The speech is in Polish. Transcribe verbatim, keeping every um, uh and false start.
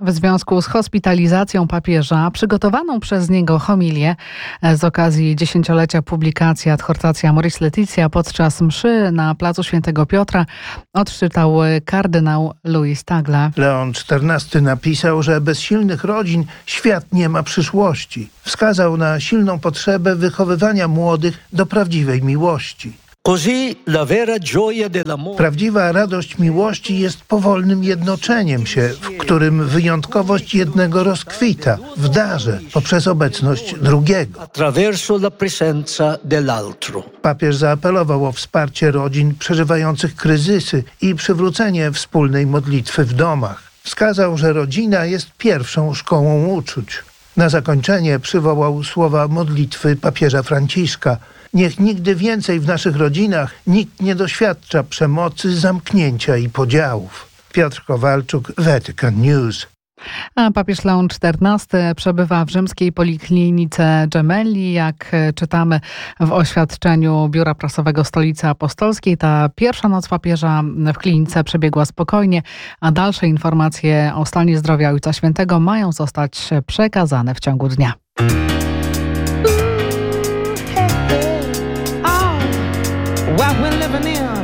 W związku z hospitalizacją papieża, przygotowaną przez niego homilię z okazji dziesięciolecia publikacji Adhortatia Amoris Laetitia podczas mszy na placu Świętego Piotra odczytał kardynał Luis Tagle. Leon czternasty napisał, że bez silnych rodzin świat nie ma przyszłości. Wskazał na silną potrzebę wychowywania młodych do prawdziwej miłości. Prawdziwa radość miłości jest powolnym jednoczeniem się, w którym wyjątkowość jednego rozkwita w darze poprzez obecność drugiego. Papież zaapelował o wsparcie rodzin przeżywających kryzysy i przywrócenie wspólnej modlitwy w domach. Wskazał, że rodzina jest pierwszą szkołą uczuć. Na zakończenie przywołał słowa modlitwy papieża Franciszka. Niech nigdy więcej w naszych rodzinach nikt nie doświadcza przemocy, zamknięcia i podziałów. Piotr Kowalczuk, Vatican News. A papież Leon czternasty przebywa w rzymskiej poliklinice Gemelli. Jak czytamy w oświadczeniu Biura Prasowego Stolicy Apostolskiej, ta pierwsza noc papieża w klinice przebiegła spokojnie, a dalsze informacje o stanie zdrowia Ojca Świętego mają zostać przekazane w ciągu dnia. What we're living in.